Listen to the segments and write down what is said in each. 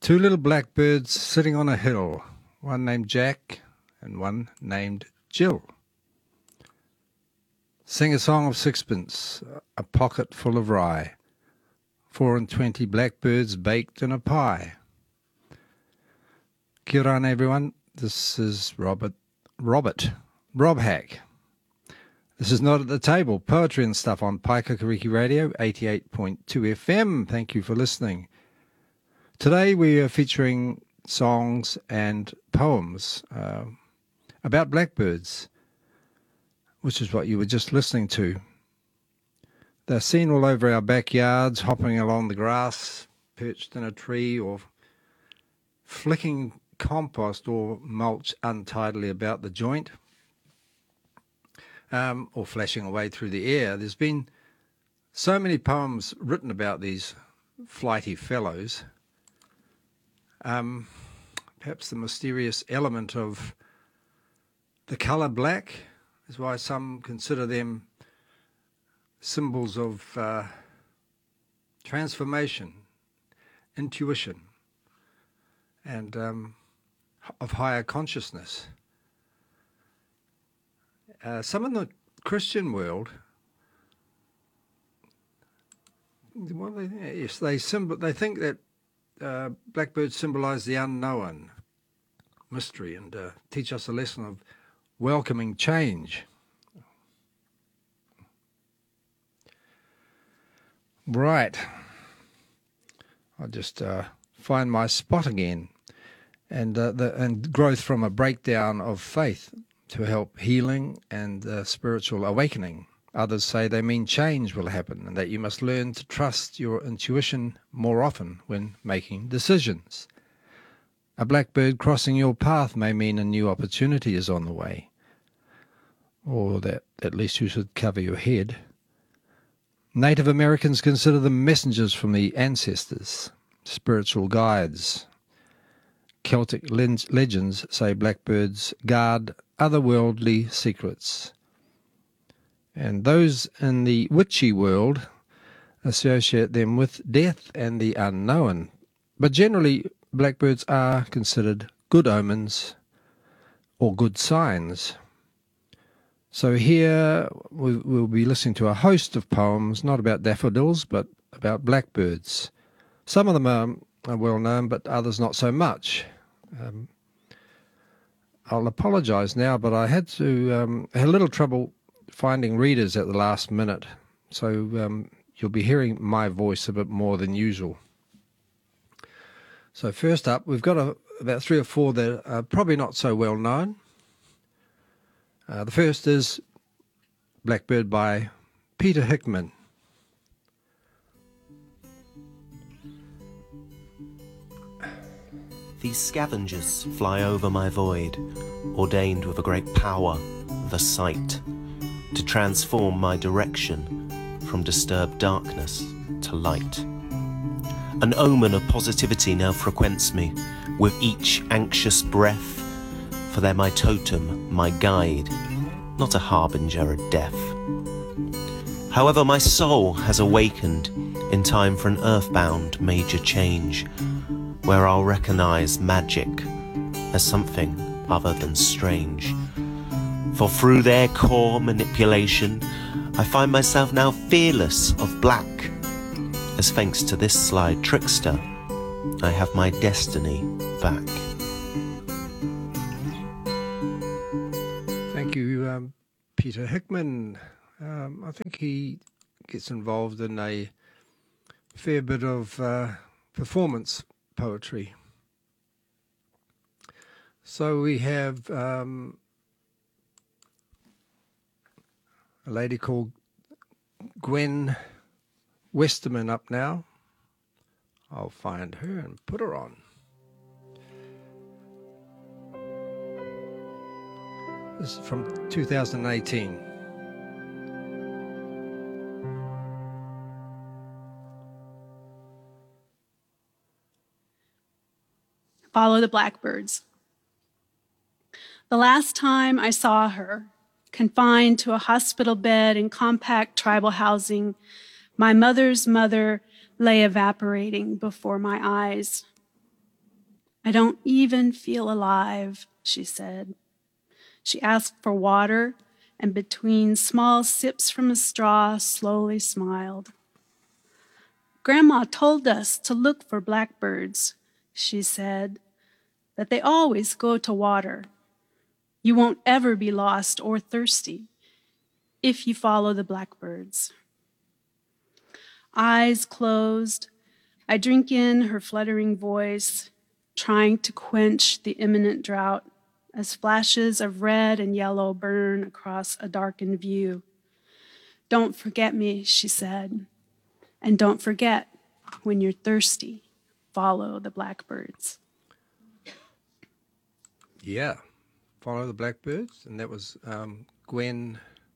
Two little blackbirds sitting on a hill, one named Jack and one named Jill. Sing a song of sixpence, a pocket full of rye, 24 blackbirds baked in a pie. Kia ora, everyone. This is Rob Hack. This is Not at the Table, poetry and stuff on Paikakariki Radio, 88.2 FM. Thank you for listening. Today we are featuring songs and poems about blackbirds, which is what you were just listening to. They're seen all over our backyards, hopping along the grass, perched in a tree, or flicking compost or mulch untidily about the joint, or flashing away through the air. There's been so many poems written about these flighty fellows. Perhaps the mysterious element of the colour black is why some consider them symbols of transformation, intuition, and of higher consciousness. Some in the Christian world, they think that blackbirds symbolise the unknown, mystery, and teach us a lesson of welcoming change. Right. I'll just find my spot again, and growth from a breakdown of faith to help healing and spiritual awakening. Others say they mean change will happen and that you must learn to trust your intuition more often when making decisions. A blackbird crossing your path may mean a new opportunity is on the way, or that at least you should cover your head. Native Americans consider them messengers from the ancestors, spiritual guides. Celtic legends say blackbirds guard otherworldly secrets. And those in the witchy world associate them with death and the unknown. But generally, blackbirds are considered good omens or good signs. So here we'll be listening to a host of poems, not about daffodils, but about blackbirds. Some of them are well known, but others not so much. I'll apologise now, but I had a little trouble finding readers at the last minute, so you'll be hearing my voice a bit more than usual. So first up, we've got about 3 or 4 that are probably not so well known. The first is Blackbird by Peter Hickman. These scavengers fly over my void, ordained with a great power, the sight, to transform my direction from disturbed darkness to light. An omen of positivity now frequents me with each anxious breath, for they're my totem, my guide, not a harbinger of death. However, my soul has awakened in time for an earthbound major change, where I'll recognise magic as something other than strange. For through their core manipulation, I find myself now fearless of black, as thanks to this sly trickster, I have my destiny back. Thank you, Peter Hickman. I think he gets involved in a fair bit of performance poetry. So we have a lady called Gwen Westerman up now. I'll find her and put her on. This is from 2018. Follow the blackbirds. The last time I saw her, confined to a hospital bed in compact tribal housing, my mother's mother lay evaporating before my eyes. I don't even feel alive, she said. She asked for water, and between small sips from a straw, slowly smiled. Grandma told us to look for blackbirds, she said, that they always go to water. You won't ever be lost or thirsty if you follow the blackbirds. Eyes closed, I drink in her fluttering voice, trying to quench the imminent drought as flashes of red and yellow burn across a darkened view. Don't forget me, she said, and don't forget, when you're thirsty, follow the blackbirds. Yeah, Follow the Blackbirds, and that was Gwen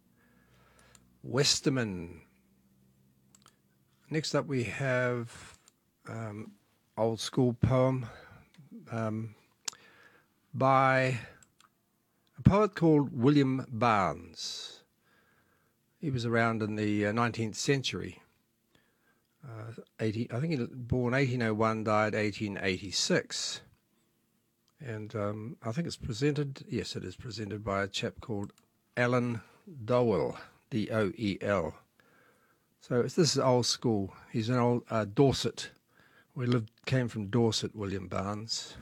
Westerman. Next up we have old school poem by a poet called William Barnes. He was around in the 19th century. I think he was born 1801, died 1886. And I think it's presented, yes, it is presented by a chap called Alan Dowell, D-O-E-L. So this is old school. He's an old Dorset. Came from Dorset, William Barnes.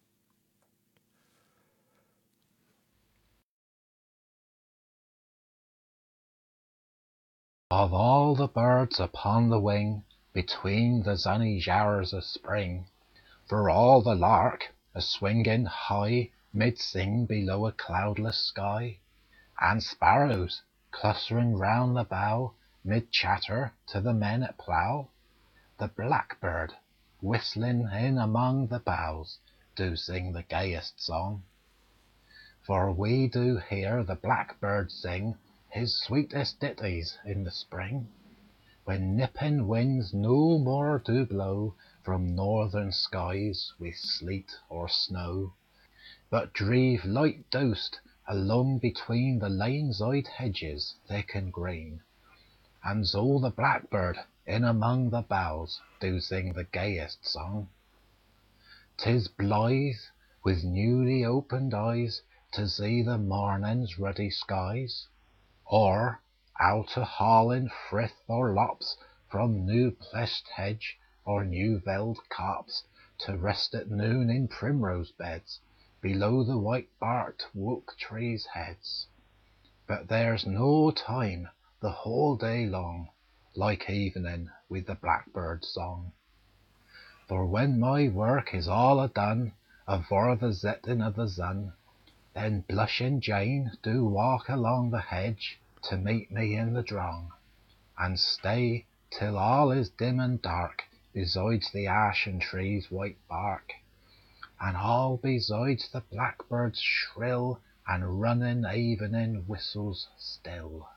Of all the birds upon the wing, between the sunny showers of spring, for all the lark a-swinging high mid-sing below a cloudless sky, and sparrows clustering round the bough mid-chatter to the men at plough, the blackbird whistling in among the boughs do sing the gayest song. For we do hear the blackbird sing his sweetest ditties in the spring, when nipping winds no more do blow from northern skies with sleet or snow, but drive light doused along between the lane-side hedges thick and green, and so the blackbird in among the boughs do sing the gayest song. 'Tis blithe with newly opened eyes to see the morning's ruddy skies, or out to hauling frith or lops from new pleshed hedge or new veld copse, to rest at noon in primrose beds below the white-barked oak trees' heads. But there's no time the whole day long like evening with the blackbird's song. For when my work is all a-done afore the setting of the sun, then blushing Jane do walk along the hedge to meet me in the drong, and stay till all is dim and dark besides the ashen tree's white bark, and all besides the blackbird's shrill and running evening whistles still.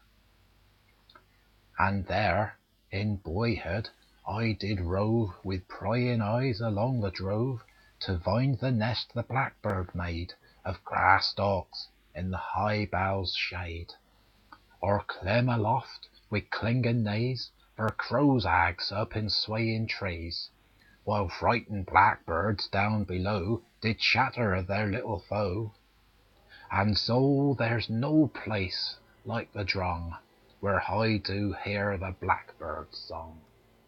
And there, in boyhood, I did rove with prying eyes along the drove to find the nest the blackbird made of grass stalks in the high boughs' shade, or climb aloft with clinging knees for crow's eggs up in swaying trees, while frightened blackbirds down below did chatter of their little foe. And so there's no place like the drong where I do hear the blackbird's song.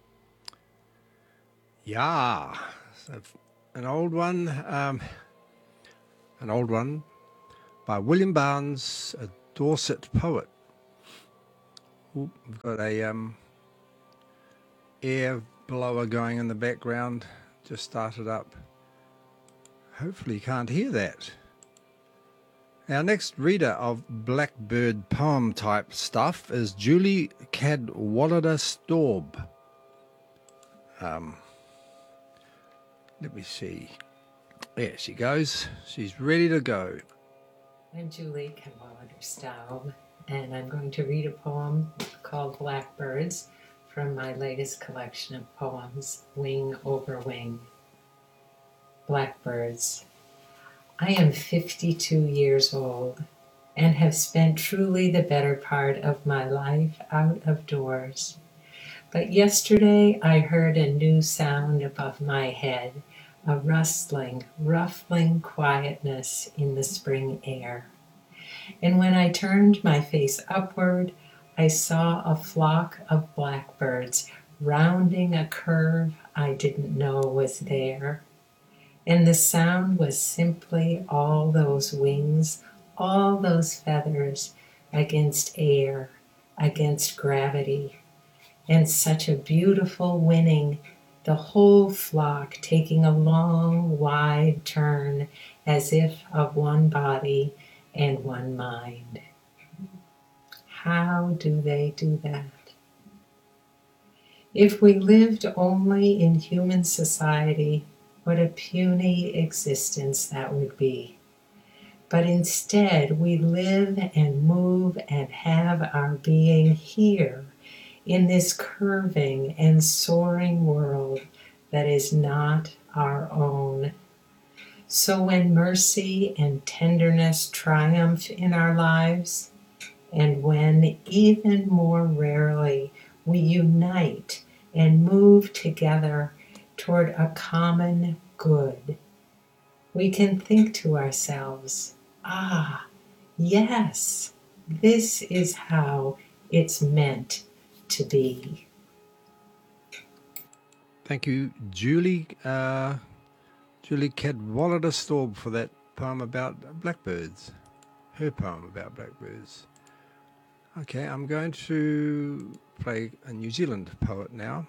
Yeah, so an old one by William Barnes, a Dorset poet. Ooh, we've got a air blower going in the background, just started up. Hopefully you can't hear that. Our next reader of blackbird poem type stuff is Julie Cadwallader Staub. Let me see. There she goes. She's ready to go. I'm Julie Cadwallader Staub, and I'm going to read a poem called Blackbirds from my latest collection of poems, Wing Over Wing. Blackbirds. I am 52 years old and have spent truly the better part of my life out of doors. But yesterday I heard a new sound above my head, a rustling, ruffling quietness in the spring air. And when I turned my face upward, I saw a flock of blackbirds rounding a curve I didn't know was there. And the sound was simply all those wings, all those feathers against air, against gravity. And such a beautiful winning, the whole flock taking a long, wide turn as if of one body and one mind. How do they do that? If we lived only in human society, what a puny existence that would be. But instead, we live and move and have our being here in this curving and soaring world that is not our own. So when mercy and tenderness triumph in our lives, and when even more rarely we unite and move together toward a common good, we can think to ourselves, ah, yes, this is how it's meant to be. Thank you, Julie Cadwallader-Staub, for that poem about blackbirds. Her poem about blackbirds. Okay, I'm going to play a New Zealand poet now.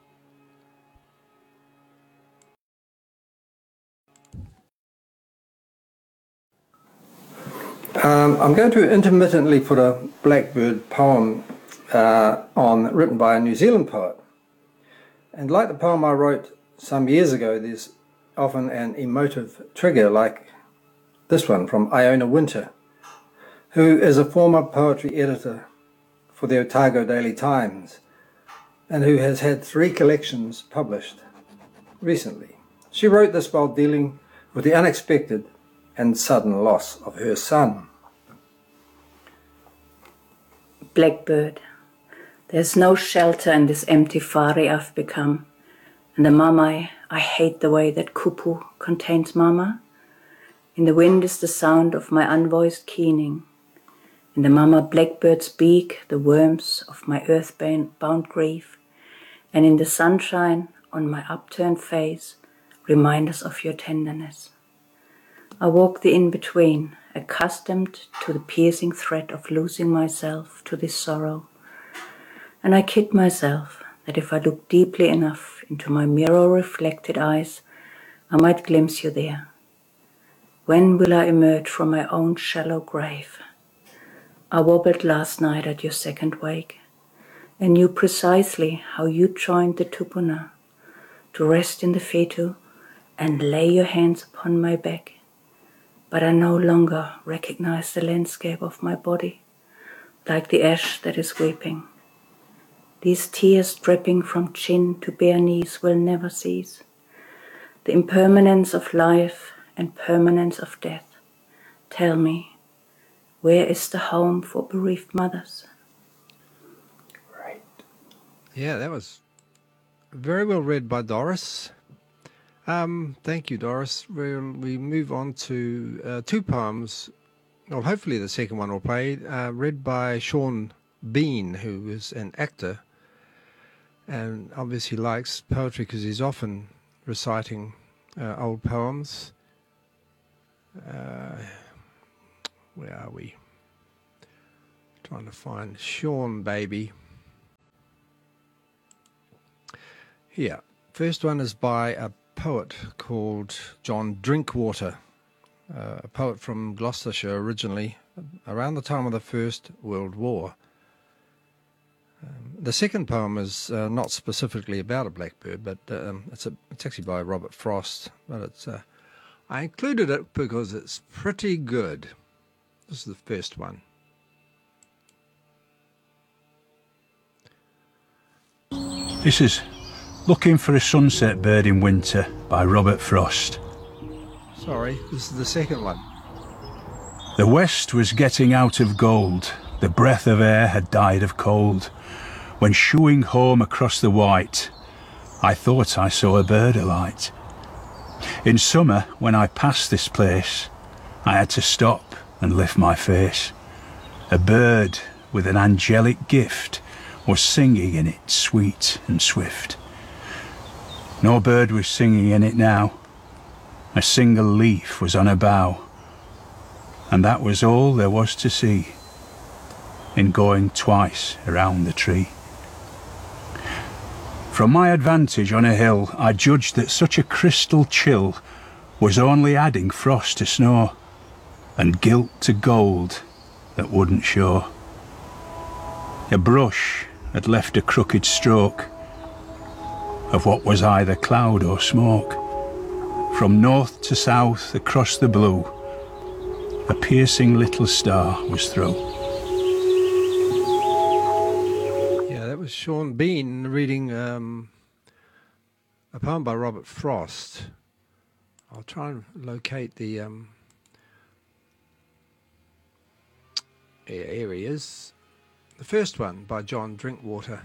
I'm going to intermittently put a blackbird poem written by a New Zealand poet. And like the poem I wrote some years ago, there's often an emotive trigger like this one from Iona Winter, who is a former poetry editor for the Otago Daily Times and who has had 3 collections published recently. She wrote this while dealing with the unexpected and sudden loss of her son. Blackbird, there's no shelter in this empty whare I've become. And the mamae, I hate the way that kupu contains mama. In the wind is the sound of my unvoiced keening. In the mama blackbird's beak, the worms of my earthbound grief. And in the sunshine on my upturned face, reminders of your tenderness. I walk the in-between, accustomed to the piercing threat of losing myself to this sorrow. And I kid myself that if I look deeply enough into my mirror-reflected eyes, I might glimpse you there. When will I emerge from my own shallow grave? I wobbled last night at your second wake, and knew precisely how you joined the tupuna, to rest in the fetu and lay your hands upon my back. But I no longer recognize the landscape of my body, like the ash that is weeping. These tears dripping from chin to bare knees will never cease. The impermanence of life and permanence of death. Tell me, where is the home for bereaved mothers? Right. Yeah, that was very well read by Doris. Thank you, Doris. We move on to 2 poems. Well, hopefully the second one will play, read by Sean Bean, who is an actor and obviously likes poetry because he's often reciting old poems. Where are we? Trying to find Sean, baby. Here. First one is by a poet called John Drinkwater, a poet from Gloucestershire originally, around the time of the First World War. The second poem is not specifically about a blackbird, but it's actually by Robert Frost. But it's I included it because it's pretty good. This is the first one. This is Looking for a Sunset Bird in Winter by Robert Frost. Sorry, this is the second one. The west was getting out of gold, the breath of air had died of cold. When shooing home across the white, I thought I saw a bird alight. In summer, when I passed this place, I had to stop and lift my face. A bird with an angelic gift was singing in it sweet and swift. No bird was singing in it now. A single leaf was on a bough, and that was all there was to see in going twice around the tree. From my advantage on a hill, I judged that such a crystal chill was only adding frost to snow and gilt to gold that wouldn't show. A brush had left a crooked stroke of what was either cloud or smoke. From north to south across the blue, a piercing little star was through. Yeah, that was Sean Bean reading a poem by Robert Frost. I'll try and locate the areas. The first one by John Drinkwater.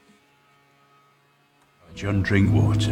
John Drinkwater.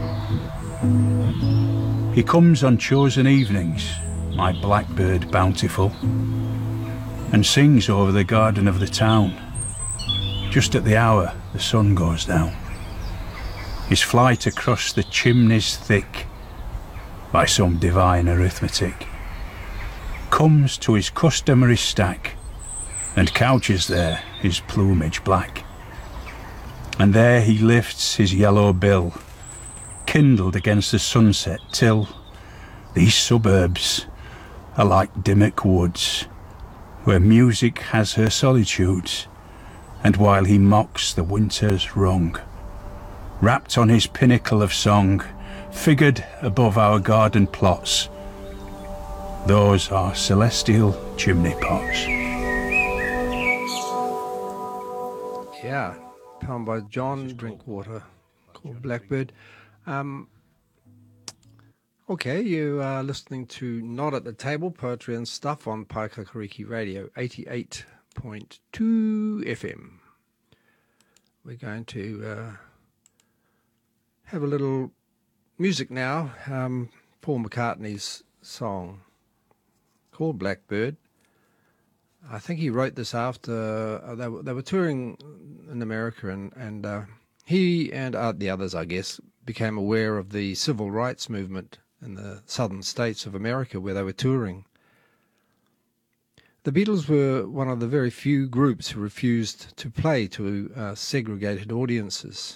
He comes on chosen evenings, my blackbird bountiful, and sings over the garden of the town, just at the hour the sun goes down. His flight across the chimneys thick, by some divine arithmetic, comes to his customary stack, and couches there his plumage black. And there he lifts his yellow bill, kindled against the sunset, till these suburbs are like Dimmock woods, where music has her solitudes, and while he mocks the winter's wrong, wrapped on his pinnacle of song, figured above our garden plots, those are celestial chimney pots. Yeah, poem by John Drinkwater called Blackbird. Okay, you are listening to Not at the Table, Poetry and Stuff on Paikakariki Radio, 88.2 FM. We're going to have a little music now. Paul McCartney's song called Blackbird. I think he wrote this after they were touring in America, and he and the others, I guess, became aware of the civil rights movement in the southern states of America where they were touring. The Beatles were one of the very few groups who refused to play to segregated audiences.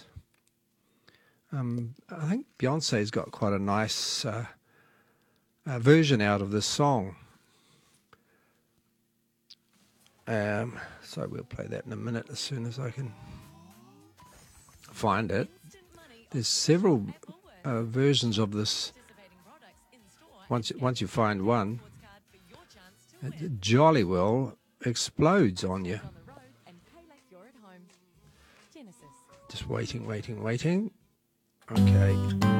I think Beyonce's got quite a nice version out of this song. So we'll play that in a minute as soon as I can find it. There's several versions of this. Once you find one, it jolly well explodes on you. Just waiting. Okay.